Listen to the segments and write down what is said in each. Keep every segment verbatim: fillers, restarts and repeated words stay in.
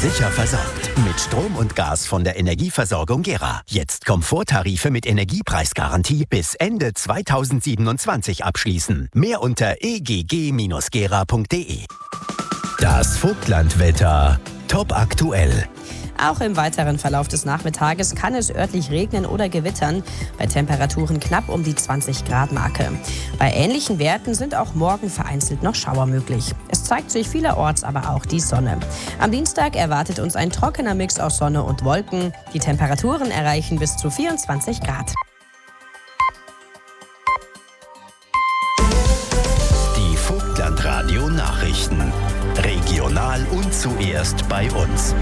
Sicher versorgt. Mit Strom und Gas von der Energieversorgung Gera. Jetzt Komforttarife mit Energiepreisgarantie bis Ende zweitausendsiebenundzwanzig abschließen. Mehr unter e g g Bindestrich gera punkt d e. Das Vogtlandwetter. Top aktuell. Auch im weiteren Verlauf des Nachmittages kann es örtlich regnen oder gewittern, bei Temperaturen knapp um die zwanzig Grad Marke. Bei ähnlichen Werten sind auch morgen vereinzelt noch Schauer möglich. Es zeigt sich vielerorts aber auch die Sonne. Am Dienstag erwartet uns ein trockener Mix aus Sonne und Wolken. Die Temperaturen erreichen bis zu vierundzwanzig Grad. Die Vogtlandradio Nachrichten. Regional und zuerst bei uns.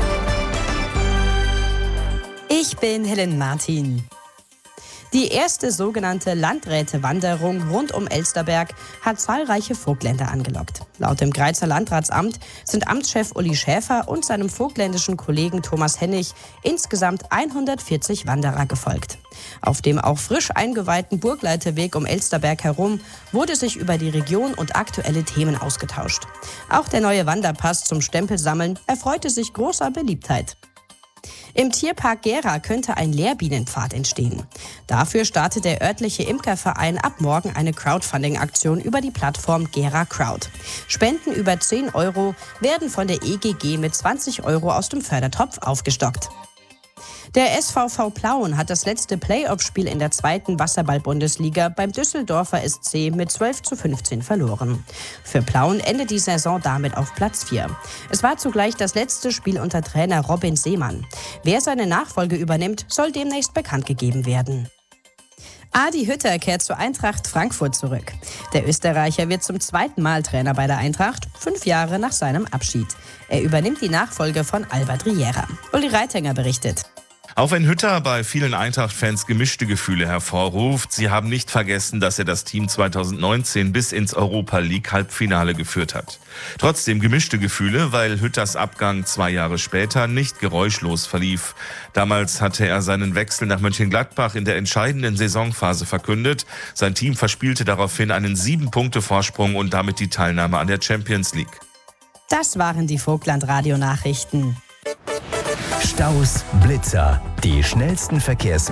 Ich bin Helen Martin. Die erste sogenannte Landrätewanderung rund um Elsterberg hat zahlreiche Vogtländer angelockt. Laut dem Greizer Landratsamt sind Amtschef Uli Schäfer und seinem vogtländischen Kollegen Thomas Hennig insgesamt hundertvierzig Wanderer gefolgt. Auf dem auch frisch eingeweihten Burgleiterweg um Elsterberg herum wurde sich über die Region und aktuelle Themen ausgetauscht. Auch der neue Wanderpass zum Stempelsammeln erfreute sich großer Beliebtheit. Im Tierpark Gera könnte ein Lehrbienenpfad entstehen. Dafür startet der örtliche Imkerverein ab morgen eine Crowdfunding-Aktion über die Plattform Gera Crowd. Spenden über zehn Euro werden von der E G G mit zwanzig Euro aus dem Fördertopf aufgestockt. Der S V V Plauen hat das letzte Playoff-Spiel in der zweiten Wasserball-Bundesliga beim Düsseldorfer S C mit zwölf zu fünfzehn verloren. Für Plauen endet die Saison damit auf Platz vier. Es war zugleich das letzte Spiel unter Trainer Robin Seemann. Wer seine Nachfolge übernimmt, soll demnächst bekannt gegeben werden. Adi Hütter kehrt zur Eintracht Frankfurt zurück. Der Österreicher wird zum zweiten Mal Trainer bei der Eintracht, fünf Jahre nach seinem Abschied. Er übernimmt die Nachfolge von Albert Riera. Uli Reitinger berichtet. Auch wenn Hütter bei vielen Eintracht-Fans gemischte Gefühle hervorruft, sie haben nicht vergessen, dass er das Team zweitausendneunzehn bis ins Europa-League-Halbfinale geführt hat. Trotzdem gemischte Gefühle, weil Hütters Abgang zwei Jahre später nicht geräuschlos verlief. Damals hatte er seinen Wechsel nach Mönchengladbach in der entscheidenden Saisonphase verkündet. Sein Team verspielte daraufhin einen sieben-Punkte-Vorsprung und damit die Teilnahme an der Champions League. Das waren die Vogtland-Radio-Nachrichten. Staus, Blitzer, die schnellsten Verkehrs